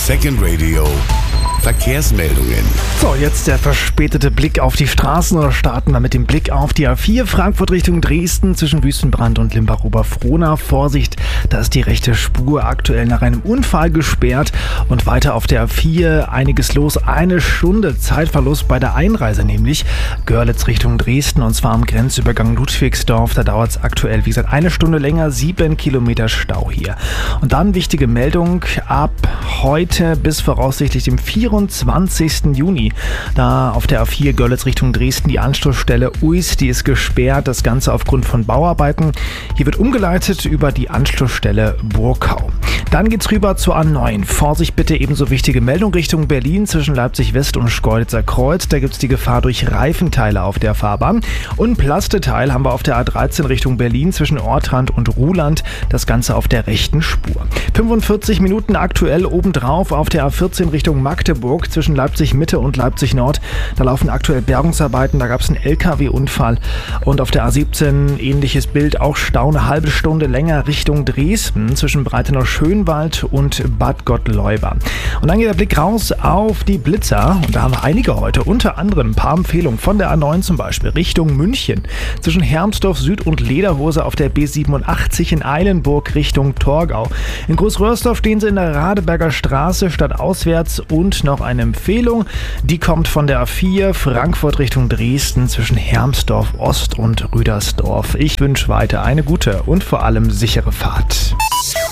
Second Radio Verkehrsmeldungen. So, jetzt der verspätete Blick auf die Straßen, oder starten wir mit dem Blick auf die A4 Frankfurt Richtung Dresden zwischen Wüstenbrand und Limbach-Oberfrohna. Vorsicht, da ist die rechte Spur aktuell nach einem Unfall gesperrt und weiter auf der A4 einiges los. 1 Stunde Zeitverlust bei der Einreise, nämlich Görlitz Richtung Dresden, und zwar am Grenzübergang Ludwigsdorf. Da dauert es aktuell, wie gesagt, 1 Stunde länger, 7 Kilometer Stau hier. Und dann wichtige Meldung, ab heute bis voraussichtlich dem 24. Juni, da auf der A4 Görlitz Richtung Dresden die Anschlussstelle Uis, die ist gesperrt, das Ganze aufgrund von Bauarbeiten. Hier wird umgeleitet über die Anschlussstelle Burkau. Dann geht's rüber zur A9. Vorsicht bitte, ebenso wichtige Meldung Richtung Berlin zwischen Leipzig West und Schkeuditzer Kreuz. Da gibt's die Gefahr durch Reifenteile auf der Fahrbahn. Und Plasteteil haben wir auf der A13 Richtung Berlin zwischen Ortrand und Ruhland. Das Ganze auf der rechten Spur. 45 Minuten aktuell obendrauf auf der A14 Richtung Magdeburg zwischen Leipzig Mitte und Leipzig Nord. Da laufen aktuell Bergungsarbeiten. Da gab's einen LKW-Unfall. Und auf der A17 ähnliches Bild, auch Stau eine halbe Stunde länger Richtung Dresden zwischen Breitenau-Schönwald und Bad Gottleuba. Und dann geht der Blick raus auf die Blitzer. Und da haben wir einige heute, unter anderem ein paar Empfehlungen von der A9 zum Beispiel Richtung München. Zwischen Hermsdorf Süd und Lederhose auf der B87 in Eilenburg Richtung Torgau. In Großröhrsdorf stehen sie in der Radeberger Straße stadtauswärts. Und noch eine Empfehlung, die kommt von der A4 Frankfurt Richtung Dresden zwischen Hermsdorf Ost und Rüdersdorf. Ich wünsche weiter eine gute und vor allem sichere Fahrt.